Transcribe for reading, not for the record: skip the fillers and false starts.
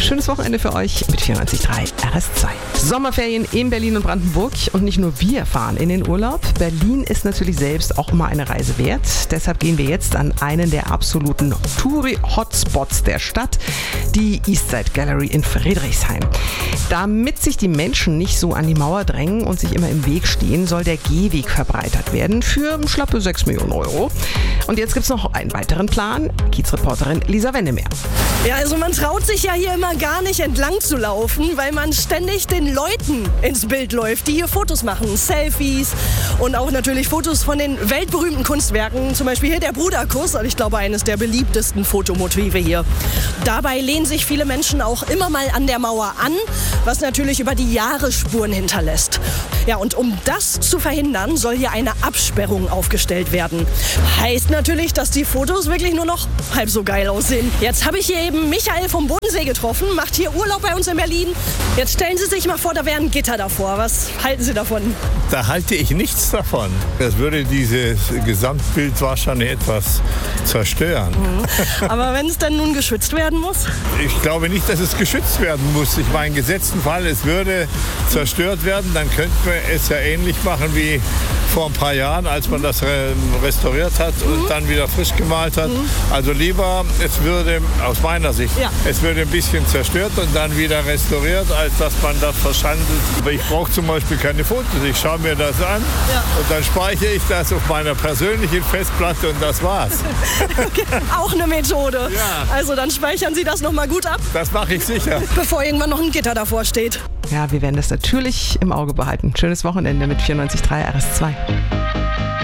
schönes Wochenende für euch mit 94.3 RS2. Sommerferien in Berlin und Brandenburg und nicht nur wir fahren in den Urlaub. Berlin ist natürlich selbst auch immer eine Reise wert. Deshalb gehen wir jetzt an einen der absoluten Touri-Hotspots der Stadt, die Eastside Gallery in Friedrichshain. Damit sich die Menschen nicht so an die Mauer drängen und sich immer im Weg stehen, soll der Gehweg verbreitert werden für schlappe 6 Millionen Euro. Und jetzt gibt es noch einen weiteren Plan. Kiezreporterin Lisa Wendemeer. Ja, also man traut sich ja hier immer gar nicht entlang zu laufen, weil man ständig den Leuten ins Bild läuft, die hier Fotos machen, Selfies und auch natürlich Fotos von den weltberühmten Kunstwerken, zum Beispiel hier der Bruderkuss, ich glaube eines der beliebtesten Fotomotive hier. Dabei lehnen sich viele Menschen auch immer mal an der Mauer an, was natürlich über die Jahre Spuren hinterlässt. Ja, und um das zu verhindern, soll hier eine Absperrung aufgestellt werden. Heißt natürlich, dass die Fotos wirklich nur noch halb so geil aussehen. Jetzt habe ich hier eben Michael vom Bodensee getroffen, macht hier Urlaub bei uns in Berlin. Jetzt stellen Sie sich mal vor, da wäre ein Gitter davor. Was halten Sie davon? Da halte ich nichts davon. Das würde dieses Gesamtbild wahrscheinlich etwas zerstören. Aber wenn es dann nun geschützt werden muss? Ich glaube nicht, dass es geschützt werden muss. Ich meine, im gesetzten Fall, es würde zerstört werden, dann könnten wir es ja ähnlich machen wie vor ein paar Jahren, als man das restauriert hat und dann wieder frisch gemalt hat. Also lieber, es würde, aus meiner Sicht, es würde ein bisschen zerstört und dann wieder restauriert, als dass man das verschandelt. Aber ich brauche zum Beispiel keine Fotos. Ich schaue mir das an und dann speichere ich das auf meiner persönlichen Festplatte und das war's. Okay. Auch eine Methode. Ja. Also dann speichern Sie das nochmal gut ab. Das mache ich sicher. Bevor irgendwann noch ein Gitter davor steht. Ja, wir werden das natürlich im Auge behalten. Schönes Wochenende mit 94.3 RS2.